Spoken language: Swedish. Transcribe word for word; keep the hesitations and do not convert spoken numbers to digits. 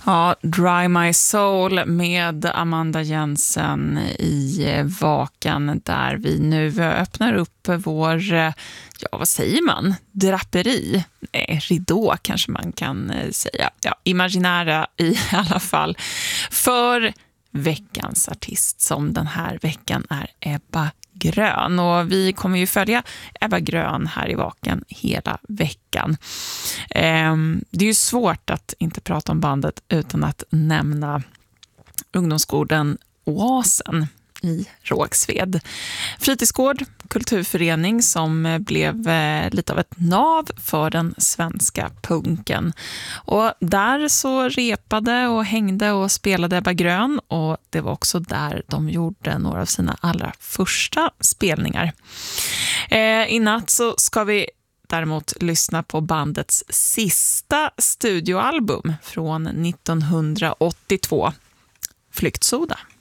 Ja, Dry My Soul med Amanda Jensen i Vakan, där vi nu öppnar upp vår, ja vad säger man, draperi, nej, ridå kanske man kan säga, ja, imaginära i alla fall, för veckans artist som den här veckan är Ebba Grön. Och vi kommer ju följa Ebba Grön här i Vaken hela veckan. Ehm, det är ju svårt att inte prata om bandet utan att nämna ungdomsgården Oasen i Rågsved. Fritidsgård, kulturförening som blev eh, lite av ett nav för den svenska punken. Och där så repade och hängde och spelade Ebba Grön, och det var också där de gjorde några av sina allra första spelningar. Eh, i natt så ska vi däremot lyssna på bandets sista studioalbum från nittonhundraåttiotvå, Flyktsoda.